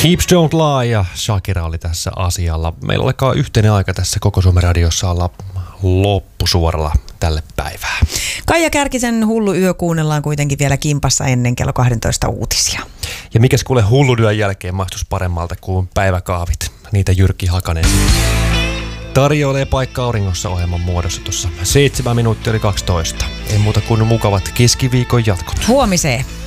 Hips Don't Lie ja Shakira oli tässä asialla. Meillä olekaan yhteinen aika tässä Koko Suomen radiossa olla loppusuoralla tälle päivää. Kaija Kärkisen Hullu yö kuunnellaan kuitenkin vielä kimpassa ennen kello 12 uutisia. Ja mikäs kuule hulludyön jälkeen maistus paremmalta kuin päiväkaavit. Niitä Jyrki Hakanen tarjoilee paikka auringossa ohjelman muodossa tuossa 7 minuuttia yli 12. Ei muuta kuin mukavat keskiviikon jatkot. Huomiseen.